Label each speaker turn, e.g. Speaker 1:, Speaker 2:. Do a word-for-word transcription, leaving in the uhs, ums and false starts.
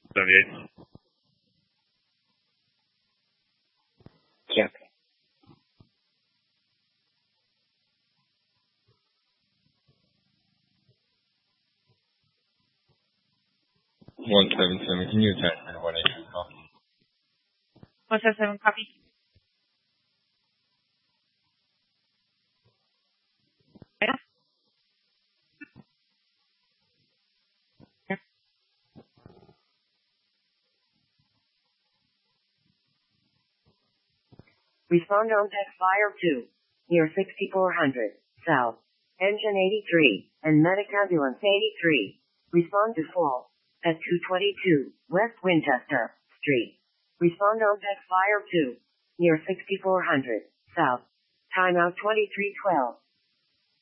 Speaker 1: seventy-eight.
Speaker 2: Check.
Speaker 3: one seven seven, can you attach me to one eight two call?
Speaker 4: one seven seven, copy. Yeah.
Speaker 5: Respond on deck fire two, near sixty-four hundred, south. Engine eighty-three, and medic ambulance eighty-three. Respond to fall, at two twenty-two, West Winchester Street. Respond on deck fire two, near sixty-four hundred, south. Timeout twenty-three twelve.